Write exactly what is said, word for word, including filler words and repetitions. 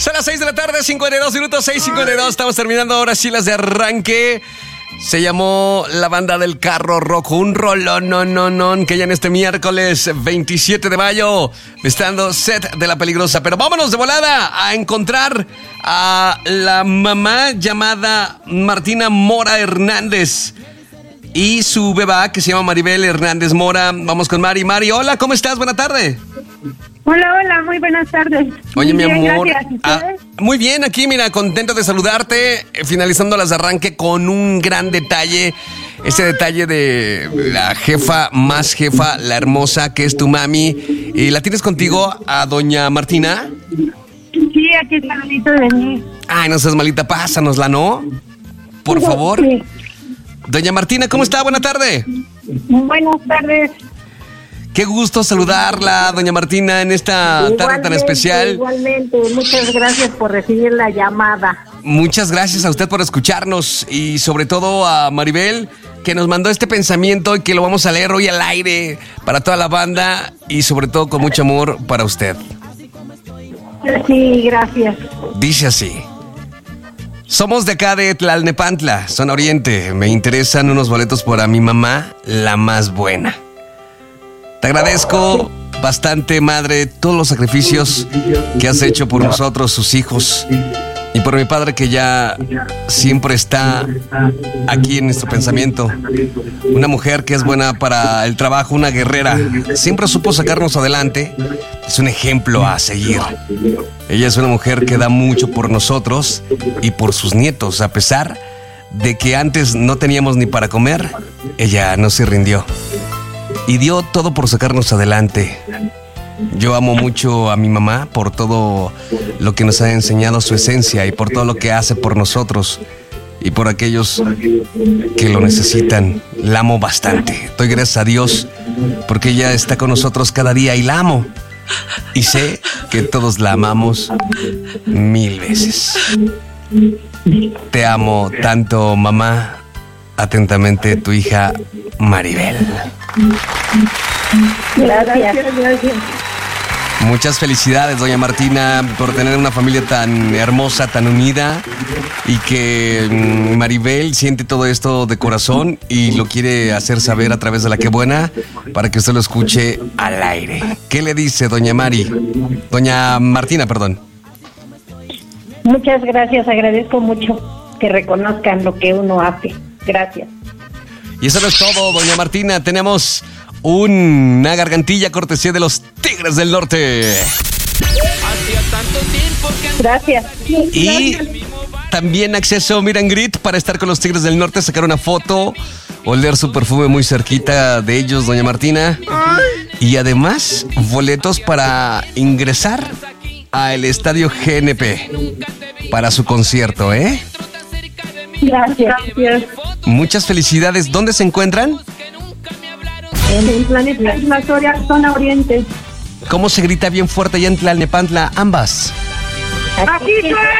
Son las seis de la tarde, cincuenta y dos minutos, seis cincuenta y dos. Estamos terminando ahora sí las de arranque. Se llamó La Banda del Carro Rojo, un rolón, no, no, no, que ya en este miércoles veintisiete de mayo, estando set de La Peligrosa. Pero vámonos de volada a encontrar a la mamá llamada Martina Mora Hernández y su bebé que se llama Maribel Hernández Mora. Vamos con Mari. Mari, hola, ¿cómo estás? Buena tarde. Hola, hola, muy buenas tardes. Oye, muy mi bien, amor. Gracias. Ah, muy bien, aquí, mira, contento de saludarte. eh, Finalizando las de arranque con un gran detalle. Ese detalle de la jefa, más jefa, la hermosa, que es tu mami. ¿Y la tienes contigo a doña Martina? Sí, aquí está bonito de mí. Ay, no seas malita, pásanosla, ¿no? Por favor. Sí. Doña Martina, ¿cómo está? Buena tarde. Buenas tardes. Qué gusto saludarla, doña Martina, en esta tarde tan especial. Igualmente, muchas gracias por recibir la llamada. Muchas gracias a usted por escucharnos y sobre todo a Maribel, que nos mandó este pensamiento y que lo vamos a leer hoy al aire para toda la banda y sobre todo con mucho amor para usted. Sí, gracias. Dice así: somos de acá de Tlalnepantla, zona oriente. Me interesan unos boletos para mi mamá, la más buena. Te agradezco bastante, madre, todos los sacrificios que has hecho por nosotros, sus hijos, y por mi padre, que ya siempre está aquí en nuestro pensamiento. Una mujer que es buena para el trabajo, una guerrera. Siempre supo sacarnos adelante. Es un ejemplo a seguir. Ella es una mujer que da mucho por nosotros y por sus nietos. A pesar de que antes no teníamos ni para comer, ella no se rindió y dio todo por sacarnos adelante. Yo amo mucho a mi mamá por todo lo que nos ha enseñado, su esencia, y por todo lo que hace por nosotros y por aquellos que lo necesitan. La amo bastante. Doy gracias a Dios porque ella está con nosotros cada día y la amo. Y sé que todos la amamos mil veces. Te amo tanto, mamá. Atentamente, tu hija Maribel. Gracias, gracias. Muchas felicidades, doña Martina, por tener una familia tan hermosa, tan unida, y que mm, Maribel siente todo esto de corazón y lo quiere hacer saber a través de La Qué Buena para que usted lo escuche al aire. ¿Qué le dice doña Mari? Doña Martina, perdón. Muchas gracias, agradezco mucho que reconozcan lo que uno hace. Gracias. Y eso no es todo, doña Martina. Tenemos una gargantilla cortesía de los Tigres del Norte. Gracias. Y también acceso Meet and Greet para estar con los Tigres del Norte, sacar una foto, oler su perfume muy cerquita de ellos, doña Martina. Y además, boletos para ingresar al Estadio G N P para su concierto, ¿eh? Gracias. Gracias. Muchas felicidades. ¿Dónde se encuentran? En el planeta es la zona oriente. ¿Cómo se grita bien fuerte allá en Tlalnepantla? Ambas. Aquí estoy.